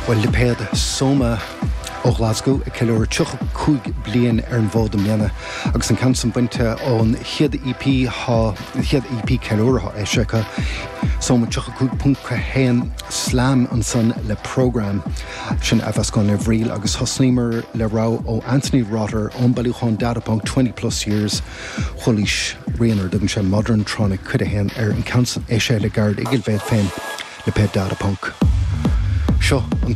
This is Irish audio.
Well, le péad soma ó Glasgow a ceúir 2 bliain an bhód am agus an can buinte ón chiad EP ceúirtha éiseacha soma 2 slam an san le program sin a bhascán le bhríl agus thosnímar le rá ó Anthony Rotter ón bailúchán Datapunkt 20+ years choilís rianar dúm sé modern tronic chuide héan an can éise le gard igil bhéad féin le péad Datapunkt. Seo an